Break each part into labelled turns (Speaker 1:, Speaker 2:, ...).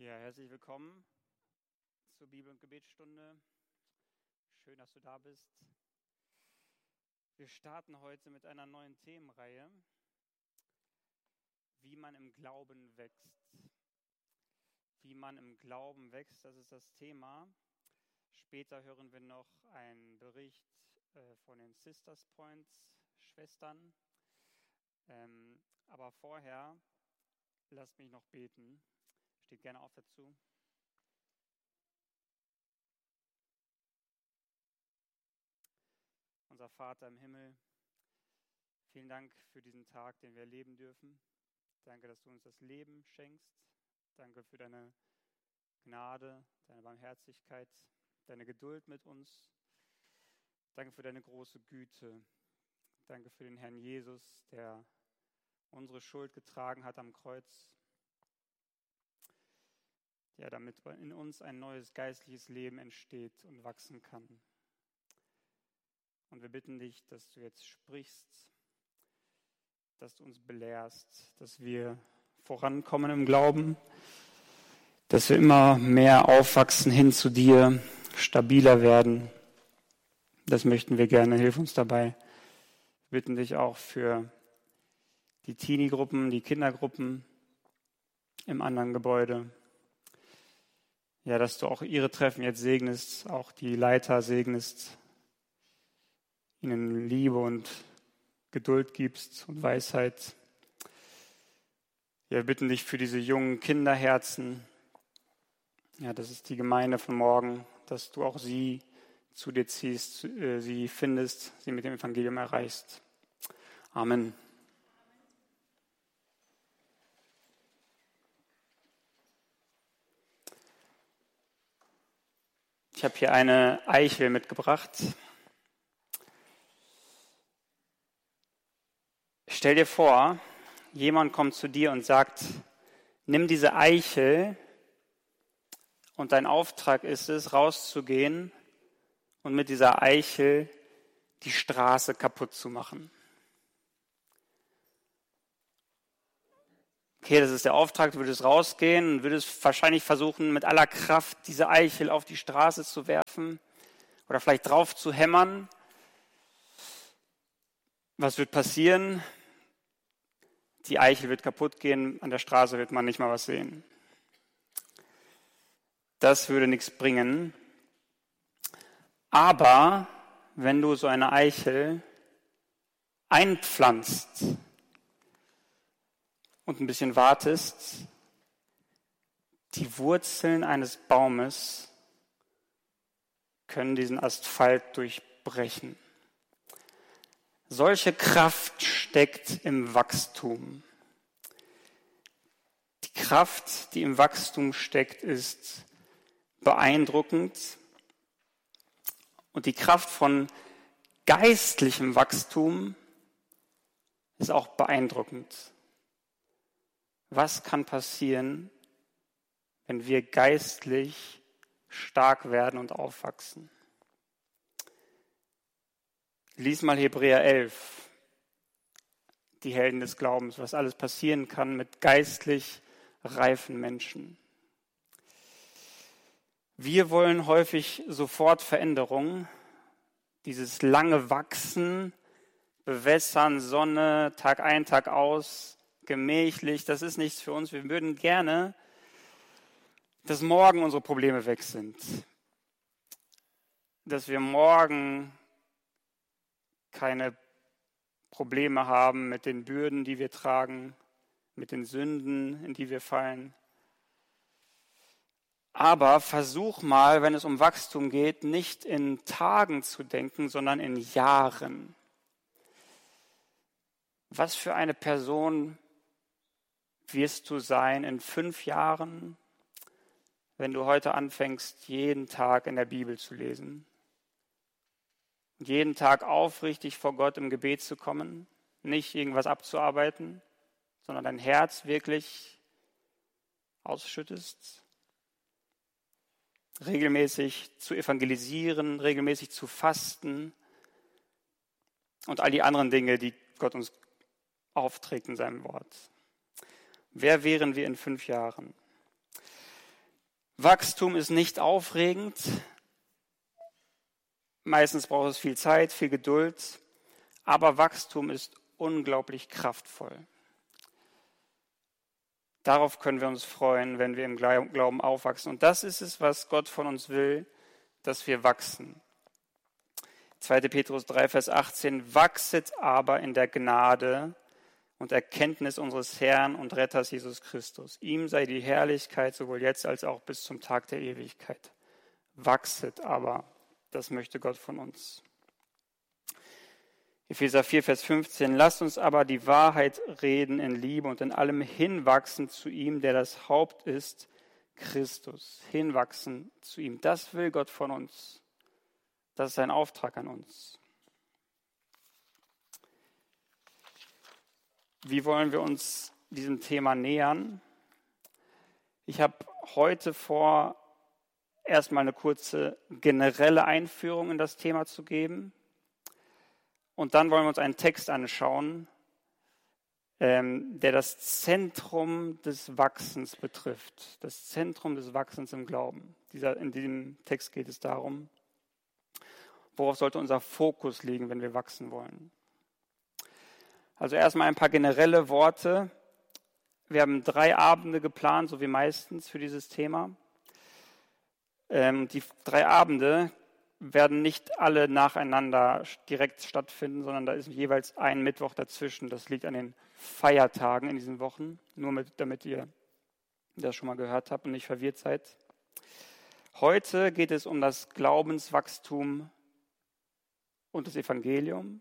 Speaker 1: Ja, herzlich willkommen zur Bibel- und Gebetsstunde. Schön, dass du da bist. Wir starten heute mit einer neuen Themenreihe, wie man im Glauben wächst. Wie man im Glauben wächst, das ist das Thema. Später hören wir noch einen Bericht von den Sisters Points Schwestern. Aber vorher, lasst mich noch beten. Steht gerne auf dazu. Unser Vater im Himmel, vielen Dank für diesen Tag, den wir erleben dürfen. Danke, dass du uns das Leben schenkst. Danke für deine Gnade, deine Barmherzigkeit, deine Geduld mit uns. Danke für deine große Güte. Danke für den Herrn Jesus, der unsere Schuld getragen hat am Kreuz. Ja, damit in uns ein neues geistliches Leben entsteht und wachsen kann. Und wir bitten dich, dass du jetzt sprichst, dass du uns belehrst, dass wir vorankommen im Glauben, dass wir immer mehr aufwachsen hin zu dir, stabiler werden. Das möchten wir gerne. Hilf uns dabei. Wir bitten dich auch für die Teenie-Gruppen, die Kindergruppen im anderen Gebäude. Ja, dass du auch ihre Treffen jetzt segnest, auch die Leiter segnest, ihnen Liebe und Geduld gibst und Weisheit. Ja, wir bitten dich für diese jungen Kinderherzen. Ja, das ist die Gemeinde von morgen, dass du auch sie zu dir ziehst, sie findest, sie mit dem Evangelium erreichst. Amen. Ich habe hier eine Eichel mitgebracht. Stell dir vor, jemand kommt zu dir und sagt, nimm diese Eichel und dein Auftrag ist es, rauszugehen und mit dieser Eichel die Straße kaputt zu machen. Okay, das ist der Auftrag, du würdest rausgehen und würdest wahrscheinlich versuchen, mit aller Kraft diese Eichel auf die Straße zu werfen oder vielleicht drauf zu hämmern. Was wird passieren? Die Eichel wird kaputt gehen, an der Straße wird man nicht mal was sehen. Das würde nichts bringen. Aber wenn du so eine Eichel einpflanzt und ein bisschen wartest, die Wurzeln eines Baumes können diesen Asphalt durchbrechen. Solche Kraft steckt im Wachstum. Die Kraft, die im Wachstum steckt, ist beeindruckend. Und die Kraft von geistlichem Wachstum ist auch beeindruckend. Was kann passieren, wenn wir geistlich stark werden und aufwachsen? Lies mal Hebräer 11, die Helden des Glaubens, was alles passieren kann mit geistlich reifen Menschen. Wir wollen häufig sofort Veränderung, dieses lange Wachsen, Bewässern, Sonne, Tag ein, Tag aus, gemächlich, das ist nichts für uns. Wir würden gerne, dass morgen unsere Probleme weg sind, dass wir morgen keine Probleme haben mit den Bürden, die wir tragen, mit den Sünden, in die wir fallen. Aber versuch mal, wenn es um Wachstum geht, nicht in Tagen zu denken, sondern in Jahren. Was für eine Person wirst du sein in 5 Jahren, wenn du heute anfängst, jeden Tag in der Bibel zu lesen? Und jeden Tag aufrichtig vor Gott im Gebet zu kommen, nicht irgendwas abzuarbeiten, sondern dein Herz wirklich ausschüttest, regelmäßig zu evangelisieren, regelmäßig zu fasten und all die anderen Dinge, die Gott uns aufträgt in seinem Wort. Wer wären wir in 5 Jahren? Wachstum ist nicht aufregend. Meistens braucht es viel Zeit, viel Geduld. Aber Wachstum ist unglaublich kraftvoll. Darauf können wir uns freuen, wenn wir im Glauben aufwachsen. Und das ist es, was Gott von uns will, dass wir wachsen. 2. Petrus 3, Vers 18, wachset aber in der Gnade und Erkenntnis unseres Herrn und Retters Jesus Christus. Ihm sei die Herrlichkeit sowohl jetzt als auch bis zum Tag der Ewigkeit. Wachset aber, das möchte Gott von uns. Epheser 4, Vers 15, lasst uns aber die Wahrheit reden in Liebe und in allem hinwachsen zu ihm, der das Haupt ist, Christus. Hinwachsen zu ihm. Das will Gott von uns. Das ist sein Auftrag an uns. Wie wollen wir uns diesem Thema nähern? Ich habe heute vor, erstmal eine kurze generelle Einführung in das Thema zu geben. Und dann wollen wir uns einen Text anschauen, der das Zentrum des Wachsens betrifft. Das Zentrum des Wachsens im Glauben. In diesem Text geht es darum, worauf sollte unser Fokus liegen, wenn wir wachsen wollen. Also erstmal ein paar generelle Worte. Wir haben 3 Abende geplant, so wie meistens für dieses Thema. Die 3 Abende werden nicht alle nacheinander direkt stattfinden, sondern da ist jeweils ein Mittwoch dazwischen. Das liegt an den Feiertagen in diesen Wochen, nur damit ihr das schon mal gehört habt und nicht verwirrt seid. Heute geht es um das Glaubenswachstum und das Evangelium.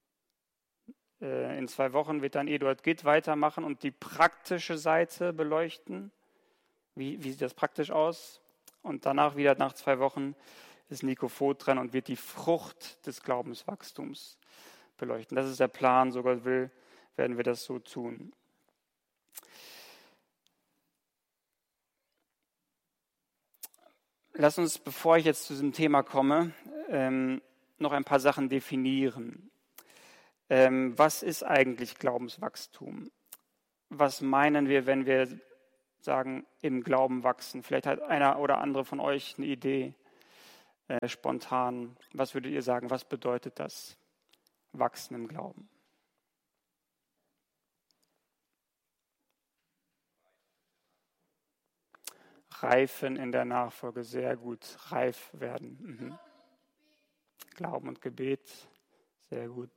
Speaker 1: In 2 Wochen wird dann Eduard Gitt weitermachen und die praktische Seite beleuchten. Wie sieht das praktisch aus? Und danach wieder nach 2 Wochen ist Nico Voth dran und wird die Frucht des Glaubenswachstums beleuchten. Das ist der Plan, so Gott will, werden wir das so tun. Lass uns, bevor ich jetzt zu diesem Thema komme, noch ein paar Sachen definieren. Was ist eigentlich Glaubenswachstum? Was meinen wir, wenn wir sagen, im Glauben wachsen? Vielleicht hat einer oder andere von euch eine Idee. Spontan, was würdet ihr sagen, was bedeutet das, wachsen im Glauben? Reifen in der Nachfolge, sehr gut, reif werden. Glauben und Gebet, sehr gut.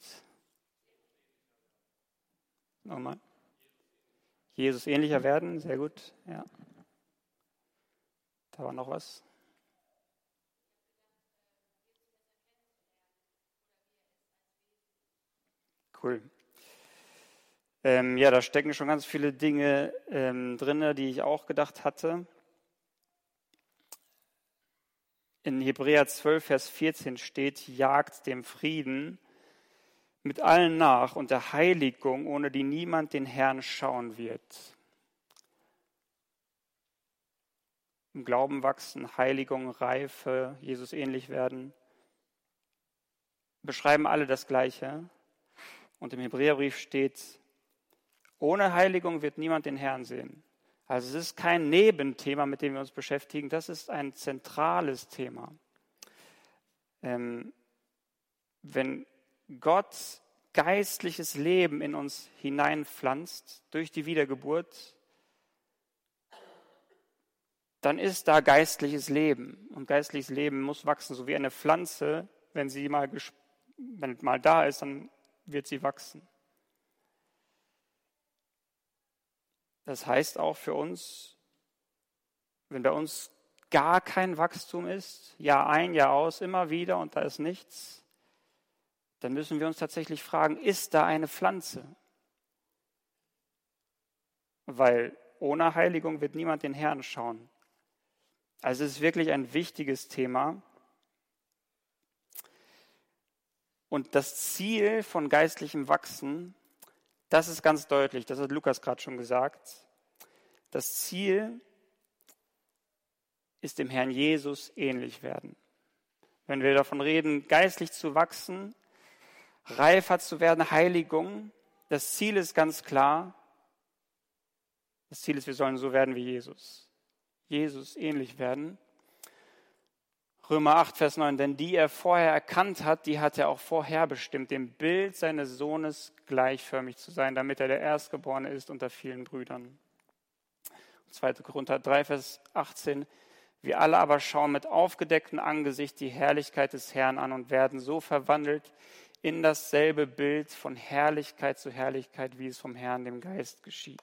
Speaker 1: Nochmal. Jesus ähnlicher werden, sehr gut, ja. Da war noch was. Cool. Ja, da stecken schon ganz viele Dinge drin, die ich auch gedacht hatte. In Hebräer 12, Vers 14 steht, jagt dem Frieden mit allen nach und der Heiligung, ohne die niemand den Herrn schauen wird. Im Glauben wachsen, Heiligung, Reife, Jesus ähnlich werden, beschreiben alle das Gleiche. Und im Hebräerbrief steht, ohne Heiligung wird niemand den Herrn sehen. Also es ist kein Nebenthema, mit dem wir uns beschäftigen, das ist ein zentrales Thema. Wenn Gott geistliches Leben in uns hineinpflanzt durch die Wiedergeburt, dann ist da geistliches Leben. Und geistliches Leben muss wachsen, so wie eine Pflanze, wenn mal da ist, dann wird sie wachsen. Das heißt auch für uns, wenn bei uns gar kein Wachstum ist, Jahr ein, Jahr aus, immer wieder und da ist nichts, dann müssen wir uns tatsächlich fragen, ist da eine Pflanze? Weil ohne Heiligung wird niemand den Herrn schauen. Also es ist wirklich ein wichtiges Thema. Und das Ziel von geistlichem Wachsen, das ist ganz deutlich, das hat Lukas gerade schon gesagt. Das Ziel ist dem Herrn Jesus ähnlich werden. Wenn wir davon reden, geistlich zu wachsen, reifer zu werden, Heiligung, das Ziel ist ganz klar. Das Ziel ist, wir sollen so werden wie Jesus. Jesus ähnlich werden. Römer 8, Vers 9, denn die er vorher erkannt hat, die hat er auch vorherbestimmt, dem Bild seines Sohnes gleichförmig zu sein, damit er der Erstgeborene ist unter vielen Brüdern. 2. Korinther 3, Vers 18, wir alle aber schauen mit aufgedecktem Angesicht die Herrlichkeit des Herrn an und werden so verwandelt in dasselbe Bild von Herrlichkeit zu Herrlichkeit, wie es vom Herrn, dem Geist, geschieht.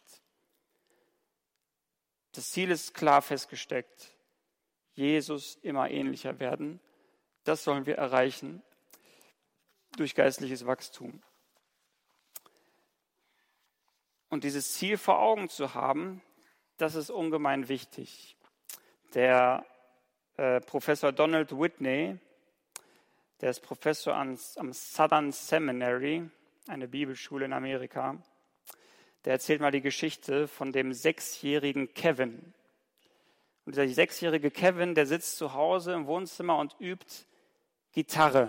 Speaker 1: Das Ziel ist klar festgesteckt. Jesus immer ähnlicher werden. Das sollen wir erreichen durch geistliches Wachstum. Und dieses Ziel vor Augen zu haben, das ist ungemein wichtig. Der Professor Donald Whitney, der ist Professor am Southern Seminary, eine Bibelschule in Amerika, der erzählt mal die Geschichte von dem 6-jährigen Kevin. Und dieser 6-jährige Kevin, der sitzt zu Hause im Wohnzimmer und übt Gitarre.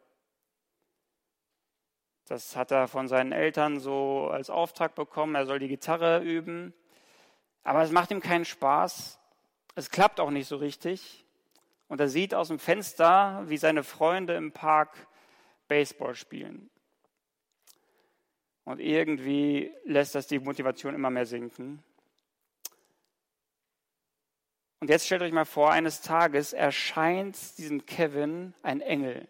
Speaker 1: Das hat er von seinen Eltern so als Auftrag bekommen, er soll die Gitarre üben. Aber es macht ihm keinen Spaß. Es klappt auch nicht so richtig. Und er sieht aus dem Fenster, wie seine Freunde im Park Baseball spielen. Und irgendwie lässt das die Motivation immer mehr sinken. Und jetzt stellt euch mal vor, eines Tages erscheint diesem Kevin ein Engel.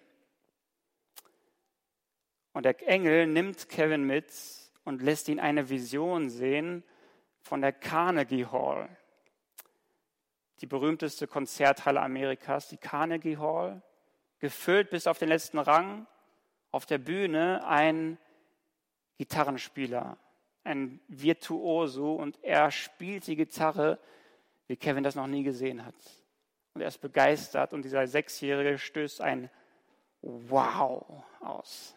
Speaker 1: Und der Engel nimmt Kevin mit und lässt ihn eine Vision sehen von der Carnegie Hall. Die berühmteste Konzerthalle Amerikas, die Carnegie Hall, gefüllt bis auf den letzten Rang. Auf der Bühne ein Gitarrenspieler, ein Virtuoso, und er spielt die Gitarre, wie Kevin das noch nie gesehen hat. Und er ist begeistert und dieser 6-Jährige stößt ein Wow aus.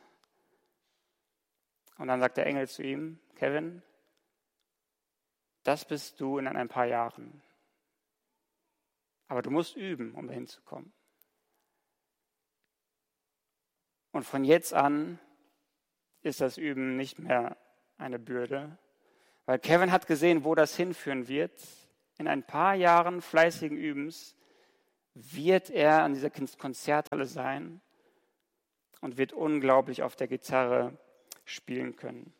Speaker 1: Und dann sagt der Engel zu ihm, Kevin, das bist du in ein paar Jahren. Aber du musst üben, um dahin zu kommen. Und von jetzt an ist das Üben nicht mehr eine Bürde, weil Kevin hat gesehen, wo das hinführen wird. In ein paar Jahren fleißigen Übens wird er an dieser Konzerthalle sein und wird unglaublich auf der Gitarre spielen können.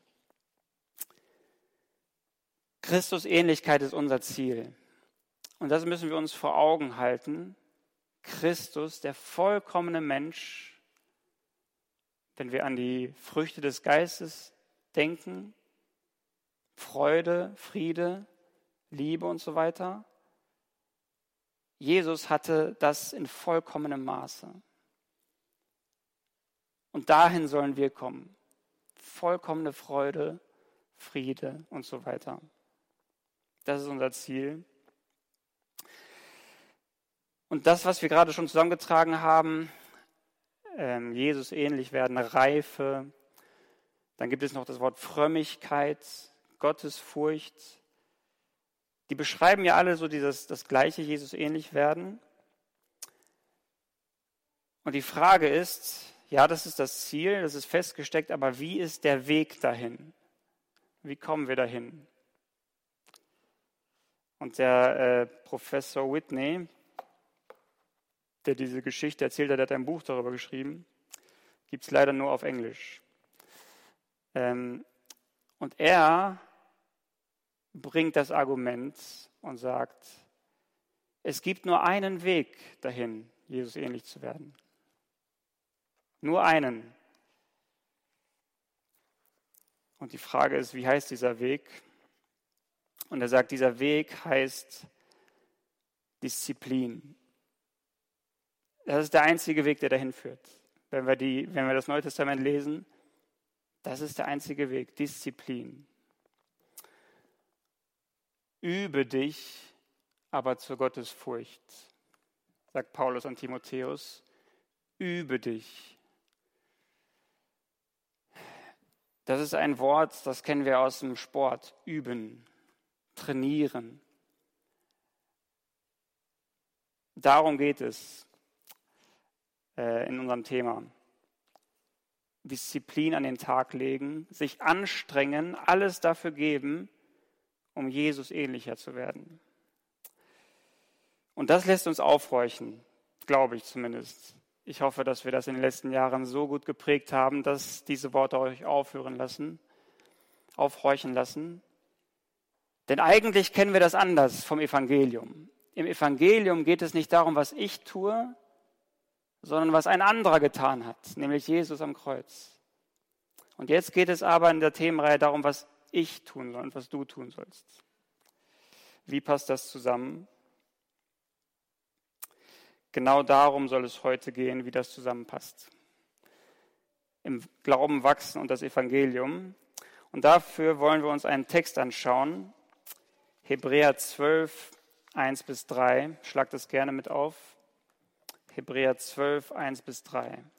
Speaker 1: Christusähnlichkeit ist unser Ziel. Und das müssen wir uns vor Augen halten. Christus, der vollkommene Mensch, wenn wir an die Früchte des Geistes denken, Freude, Friede, Liebe und so weiter. Jesus hatte das in vollkommenem Maße. Und dahin sollen wir kommen. Vollkommene Freude, Friede und so weiter. Das ist unser Ziel. Und das, was wir gerade schon zusammengetragen haben, Jesus ähnlich werden, Reife, dann gibt es noch das Wort Frömmigkeit, Gottesfurcht. Die beschreiben ja alle so das gleiche Jesus ähnlich werden. Und die Frage ist, ja, das ist das Ziel, das ist festgesteckt, aber wie ist der Weg dahin? Wie kommen wir dahin? Und der Professor Whitney, der diese Geschichte erzählt hat, der hat ein Buch darüber geschrieben, gibt es leider nur auf Englisch. Und er bringt das Argument und sagt, es gibt nur einen Weg dahin, Jesus ähnlich zu werden. Nur einen. Und die Frage ist, wie heißt dieser Weg? Und er sagt, dieser Weg heißt Disziplin. Das ist der einzige Weg, der dahin führt. Wenn wir das Neue Testament lesen, das ist der einzige Weg, Disziplin. Übe dich aber zur Gottesfurcht, sagt Paulus an Timotheus. Übe dich. Das ist ein Wort, das kennen wir aus dem Sport. Üben, trainieren. Darum geht es in unserem Thema. Disziplin an den Tag legen, sich anstrengen, alles dafür geben, um Jesus ähnlicher zu werden. Und das lässt uns aufhorchen, glaube ich zumindest. Ich hoffe, dass wir das in den letzten Jahren so gut geprägt haben, dass diese Worte euch aufhorchen lassen. Denn eigentlich kennen wir das anders vom Evangelium. Im Evangelium geht es nicht darum, was ich tue, sondern was ein anderer getan hat, nämlich Jesus am Kreuz. Und jetzt geht es aber in der Themenreihe darum, was ich tun soll und was du tun sollst. Wie passt das zusammen? Genau darum soll es heute gehen, wie das zusammenpasst. Im Glauben wachsen und das Evangelium. Und dafür wollen wir uns einen Text anschauen. Hebräer 12, 1-3. Schlagt das gerne mit auf. Hebräer 12, 1-3.